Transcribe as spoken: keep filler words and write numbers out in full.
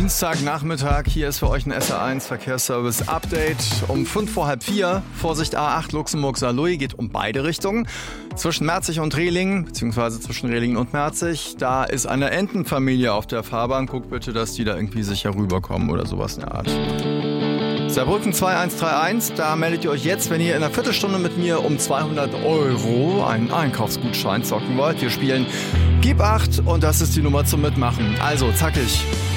Dienstagnachmittag. Hier ist für euch ein S R eins Verkehrsservice Update um fünf vor halb vier. Vorsicht A acht Luxemburg-Saarlouis, geht um beide Richtungen. Zwischen Merzig und Rehling, beziehungsweise zwischen Rehlingen und Merzig, da ist eine Entenfamilie auf der Fahrbahn. Guckt bitte, dass die da irgendwie sicher rüberkommen oder sowas in der Art. Saarbrücken zwei eins drei eins, da meldet ihr euch jetzt, wenn ihr in einer Viertelstunde mit mir um zweihundert Euro einen Einkaufsgutschein zocken wollt. Wir spielen Gib acht und das ist die Nummer zum Mitmachen. Also zackig.